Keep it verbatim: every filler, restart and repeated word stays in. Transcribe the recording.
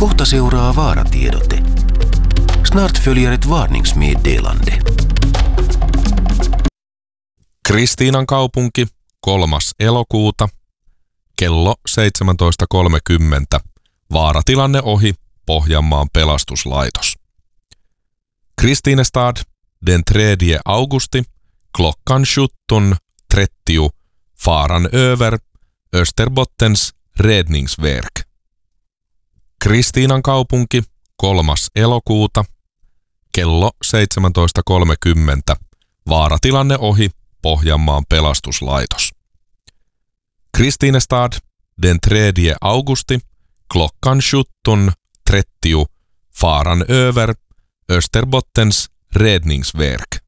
Kohta seuraa vaaratiedote. Snart följer ett varningsmeddelande. Kristiinan kaupunki, kolmas elokuuta, kello seitsemäntoista kolmekymmentä. Vaaratilanne ohi, Pohjanmaan pelastuslaitos. Kristinestad, den tredje augusti, klockan sjutton trettio, faran över, Österbottens räddningsverk. Kristiinan kaupunki, kolmas elokuuta, kello seitsemäntoista kolmekymmentä. Vaaratilanne ohi, Pohjanmaan pelastuslaitos. Kristinestad, den tredje augusti, klockan sjutton trettio, faran över, Österbottens räddningsverk.